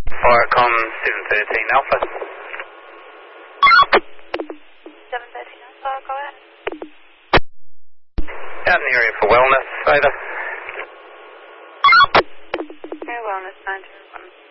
Firecom 713 Alpha. 713 Alpha, go ahead. Out in the area for wellness, over. Very wellness, 921.